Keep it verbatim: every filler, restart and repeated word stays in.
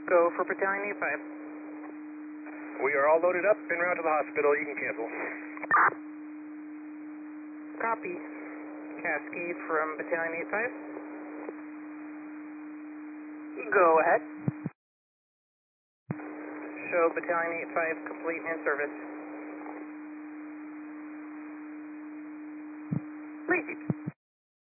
Go for Battalion eight five. We are all loaded up en route to the hospital. You can cancel. Copy. Cascade from Battalion eight five. Go ahead. Show Battalion eight five complete and in service. Repeat.